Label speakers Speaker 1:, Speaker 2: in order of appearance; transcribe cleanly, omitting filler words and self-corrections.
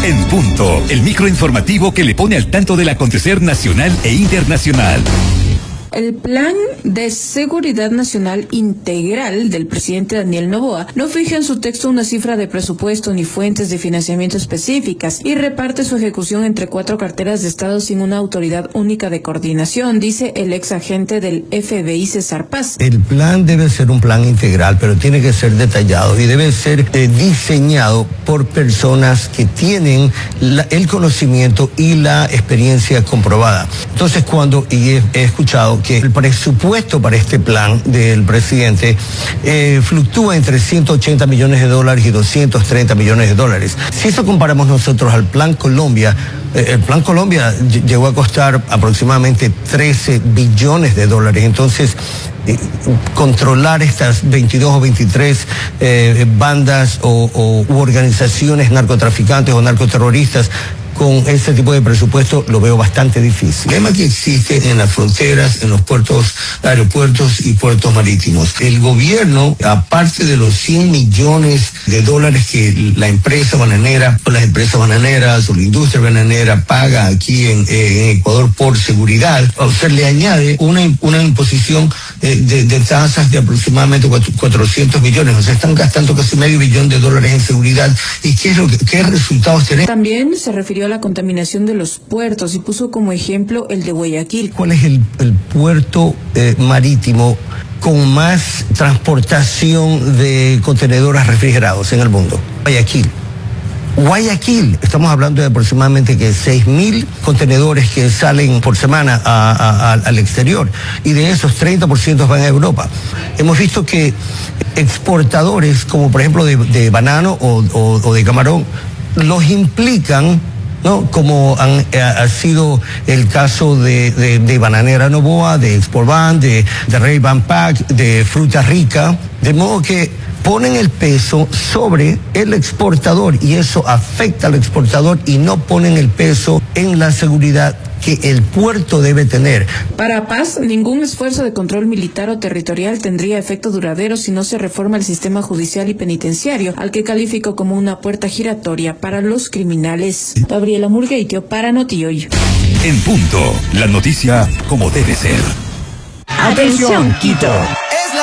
Speaker 1: En Punto, el microinformativo que le pone al tanto del acontecer nacional e internacional.
Speaker 2: El Plan de Seguridad Nacional Integral del presidente Daniel Noboa no fija en su texto una cifra de presupuesto ni fuentes de financiamiento específicas y reparte su ejecución entre 4 carteras de Estado sin una autoridad única de coordinación, dice el ex agente del FBI César Paz.
Speaker 3: El plan debe ser un plan integral, pero tiene que ser detallado y debe ser diseñado por personas que tienen el conocimiento y la experiencia comprobada. Entonces, he escuchado que el presupuesto para este plan del presidente fluctúa entre $180 millones y $230 millones. Si eso comparamos nosotros al Plan Colombia, el Plan Colombia llegó a costar aproximadamente $13 billones. Entonces, controlar estas 22 o 23 bandas u organizaciones narcotraficantes o narcoterroristas con ese tipo de presupuesto lo veo bastante difícil. El problema que existe en las fronteras, en los puertos, aeropuertos y puertos marítimos. El gobierno, aparte de los $100 millones que la empresa bananera, o las empresas bananeras, o la industria bananera paga aquí en Ecuador por seguridad, se le añade una imposición de tasas de aproximadamente 400 millones. O sea, están gastando casi $500 millones en seguridad. ¿Y qué resultados tenemos?
Speaker 2: También se refirió a la contaminación de los puertos y puso como ejemplo el de Guayaquil.
Speaker 3: ¿Cuál es el puerto marítimo con más transportación de contenedores refrigerados en el mundo? Guayaquil, estamos hablando de aproximadamente 6.000 contenedores que salen por semana al exterior, y de esos 30% van a Europa. Hemos visto que exportadores, como por ejemplo de banano o de camarón, los implican, ¿no? Como ha sido el caso de Bananera Noboa, de Exportban, de Ray-Ban Pack, de Fruta Rica, de modo que ponen el peso sobre el exportador y eso afecta al exportador y no ponen el peso en la seguridad que el puerto debe tener.
Speaker 2: Para Paz, ningún esfuerzo de control militar o territorial tendría efecto duradero si no se reforma el sistema judicial y penitenciario, al que calificó como una puerta giratoria para los criminales. Gabriela Murgueitio para Notihoy.
Speaker 1: En Punto, la noticia como debe ser.
Speaker 4: Atención, Quito.